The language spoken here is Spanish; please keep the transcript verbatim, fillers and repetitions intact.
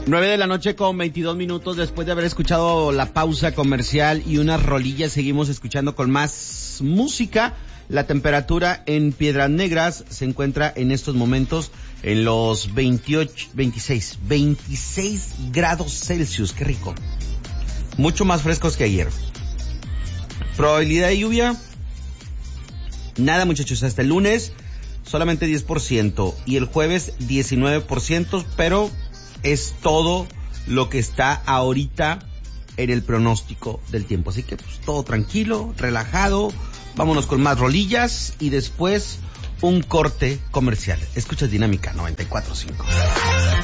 nueve de la noche con veintidós minutos, después de haber escuchado la pausa comercial y unas rolillas, seguimos escuchando con más música. La temperatura en Piedras Negras se encuentra en estos momentos en los veintiocho, veintiséis, veintiséis grados Celsius, qué rico. Mucho más frescos que ayer. Probabilidad de lluvia, nada muchachos, hasta el lunes solamente diez por ciento y el jueves diecinueve por ciento, pero es todo lo que está ahorita en el pronóstico del tiempo. Así que pues todo tranquilo, relajado. Vámonos con más rolillas y después un corte comercial. Escuchas Dinámica noventa y cuatro punto cinco.